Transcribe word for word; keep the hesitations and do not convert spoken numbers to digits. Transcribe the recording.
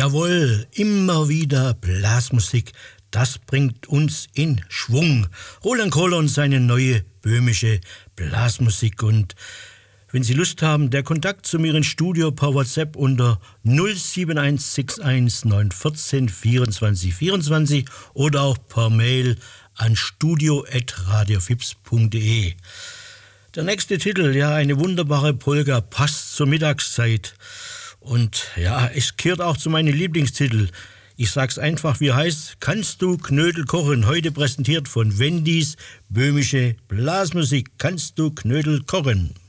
Jawohl, immer wieder Blasmusik, das bringt uns in Schwung. Roland Koller und seine neue böhmische Blasmusik. Und wenn Sie Lust haben, der Kontakt zu mir ins Studio per WhatsApp unter null sieben eins sechs eins neun eins vier vierundzwanzig vierundzwanzig oder auch per Mail an studio at radiofips punkt de. Der nächste Titel, ja, eine wunderbare Polka, passt zur Mittagszeit. Und ja, es gehört auch zu meinen Lieblingstitel. Ich sag's einfach, wie heißt, kannst du Knödel kochen? Heute präsentiert von Wendys böhmische Blasmusik. Kannst du Knödel kochen?